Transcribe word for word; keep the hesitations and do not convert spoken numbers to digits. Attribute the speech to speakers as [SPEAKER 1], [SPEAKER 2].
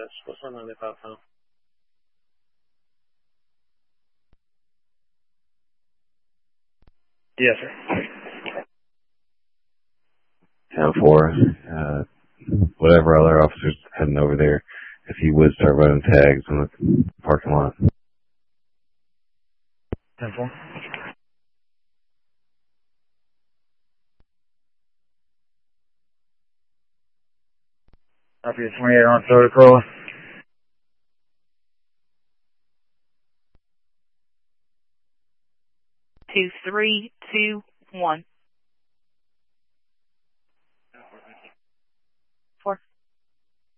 [SPEAKER 1] what's on ninety-five pound? Yes, sir.
[SPEAKER 2] ten four, uh, whatever other officers heading over there, if he would start running tags in the parking lot.
[SPEAKER 1] ten four. Copy twenty-eight on Toyota Corolla.
[SPEAKER 3] Two three two one.